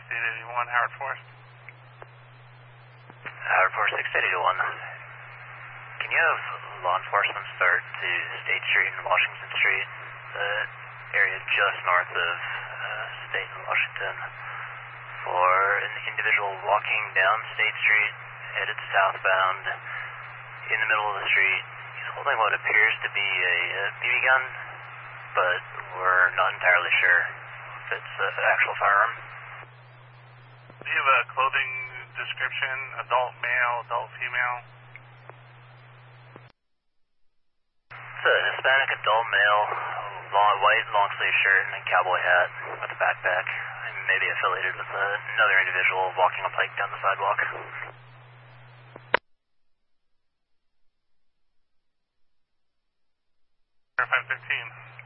881 Howard Forest. Howard Forest 681. Can you have law enforcement start to State Street and Washington Street, the area just north of State and Washington, for an individual walking down State Street, headed southbound, in the middle of the street. He's holding what appears to be a BB gun, but we're not entirely sure if it's an actual firearm. Do you have a clothing description, adult male, adult female? It's a Hispanic adult male, white long sleeve shirt and a cowboy hat with a backpack. Maybe affiliated with another individual walking a bike down the sidewalk. 515.